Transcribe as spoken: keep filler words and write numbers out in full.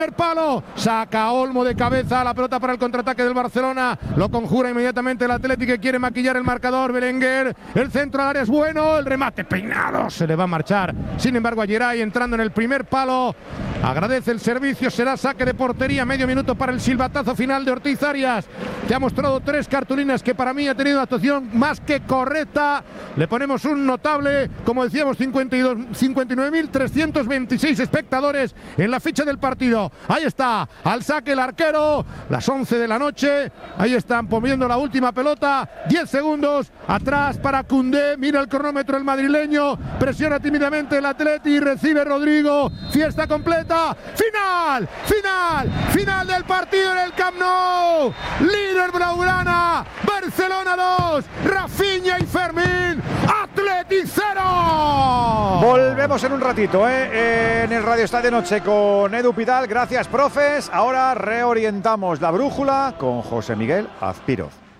palo, saca Olmo de cabeza, la pelota para el contraataque del Barcelona, lo conjura inmediatamente el Atlético que quiere maquillar el marcador. Berenguer, el centro al área es bueno, el remate peinado, se le va a marchar, sin embargo a Geray entrando en el primer palo, agradece el servicio, será saque de portería, medio minuto para el silbatazo final de Ortiz Arias, que ha mostrado tres cartulinas que para mí ha tenido una actuación más que correcta. Le ponemos un notable, como decíamos, cincuenta y nueve mil trescientos veintiséis espectadores en la ficha del partido. Ahí está, al saque el arquero, las once de la noche, ahí están poniendo la última pelota, diez segundos, atrás para Koundé, mira el cronómetro el madrileño, presiona tímidamente el Atleti, recibe Rodrigo, fiesta completa, final, final, final del partido en el Camp Nou, líder blaugrana, Barcelona dos, Rafinha y Fermín, Atleti cero. Volvemos en un ratito, ¿eh? en el Radio Estadio Noche con Edu Pidal. Gracias, profes. Ahora reorientamos la brújula con José Miguel Azpiroz.